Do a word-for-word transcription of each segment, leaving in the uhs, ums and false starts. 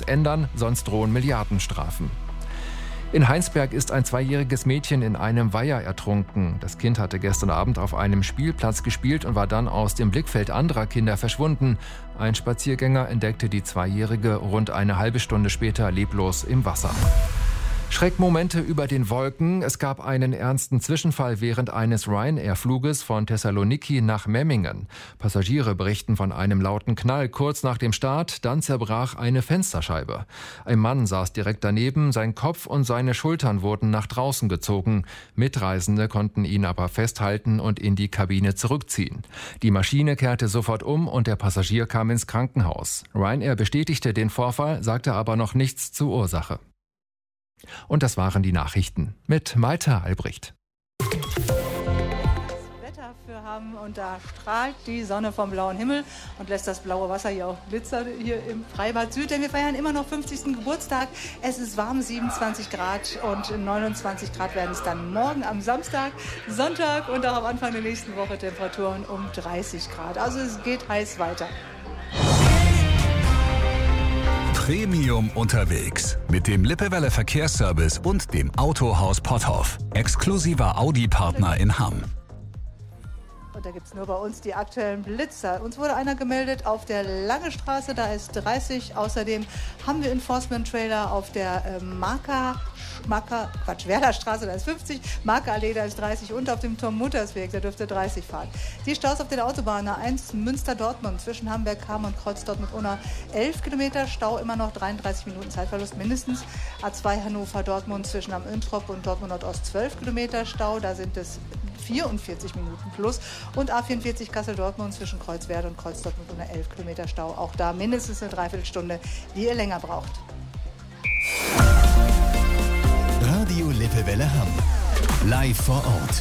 ändern, sonst drohen Milliardenstrafen. In Heinsberg ist ein zweijähriges Mädchen in einem Weiher ertrunken. Das Kind hatte gestern Abend auf einem Spielplatz gespielt und war dann aus dem Blickfeld anderer Kinder verschwunden. Ein Spaziergänger entdeckte die Zweijährige rund eine halbe Stunde später leblos im Wasser. Schreckmomente über den Wolken. Es gab einen ernsten Zwischenfall während eines Ryanair-Fluges von Thessaloniki nach Memmingen. Passagiere berichten von einem lauten Knall kurz nach dem Start, dann zerbrach eine Fensterscheibe. Ein Mann saß direkt daneben, sein Kopf und seine Schultern wurden nach draußen gezogen. Mitreisende konnten ihn aber festhalten und in die Kabine zurückziehen. Die Maschine kehrte sofort um und der Passagier kam ins Krankenhaus. Ryanair bestätigte den Vorfall, sagte aber noch nichts zur Ursache. Und das waren die Nachrichten mit Malte Albrecht. Wetter für haben und da strahlt die Sonne vom blauen Himmel und lässt das blaue Wasser hier auch glitzern hier im Freibad Süd, denn wir feiern immer noch fünfzigsten Geburtstag. Es ist warm, siebenundzwanzig Grad und neunundzwanzig Grad werden es dann morgen am Samstag, Sonntag und auch am Anfang der nächsten Woche Temperaturen um dreißig Grad. Also es geht heiß weiter. Premium unterwegs mit dem Lippewelle Verkehrsservice und dem Autohaus Potthoff. Exklusiver Audi-Partner in Hamm. Und da gibt es nur bei uns die aktuellen Blitzer. Uns wurde einer gemeldet auf der Lange Straße, da ist dreißig. Außerdem haben wir Enforcement-Trailer auf der äh, Marker, Marker, Quatsch, Werderstraße, da ist fünfzig. Markerallee, da ist dreißig. Und auf dem Tom-Muttersweg, da dürfte dreißig fahren. Die Staus auf den Autobahnen A eins Münster-Dortmund zwischen Hamburg-Hamm und Kreuzdortmund-Unna elf Kilometer. Stau immer noch dreiunddreißig Minuten Zeitverlust mindestens. A zwei Hannover-Dortmund zwischen am Öntrop und Dortmund-Nordost zwölf Kilometer Stau. Da sind es vierundvierzig Minuten plus. Und A vierundvierzig Kassel-Dortmund zwischen Kreuzwerder und Kreuzdortmund unter elf Kilometer Stau. Auch da mindestens eine Dreiviertelstunde, die ihr länger braucht. Radio Lippewelle Hamm. Live vor Ort.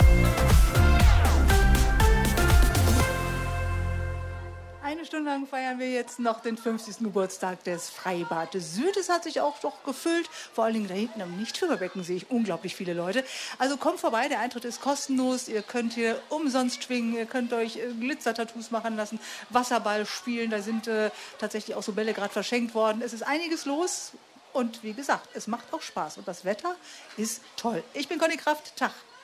Eine Stunde lang feiern wir jetzt noch den fünfzigsten Geburtstag des Freibades Süd. Es hat sich auch doch gefüllt. Vor allen Dingen da hinten am Nichtschwimmerbecken sehe ich unglaublich viele Leute. Also kommt vorbei, der Eintritt ist kostenlos. Ihr könnt hier umsonst schwingen, ihr könnt euch äh, Glitzer-Tattoos machen lassen, Wasserball spielen. Da sind äh, tatsächlich auch so Bälle gerade verschenkt worden. Es ist einiges los und wie gesagt, es macht auch Spaß. Und das Wetter ist toll. Ich bin Conny Kraft. Tag.